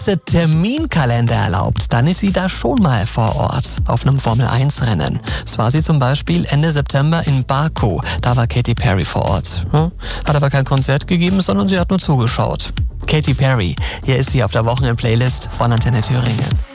der Terminkalender erlaubt, dann ist sie da schon mal vor Ort auf einem Formel-1-Rennen. Das war sie zum Beispiel Ende September in Baku. Da war Katy Perry vor Ort. Hat aber kein Konzert gegeben, sondern sie hat nur zugeschaut. Katy Perry, hier ist sie auf der Wochenend-Playlist von Antenne Thüringen.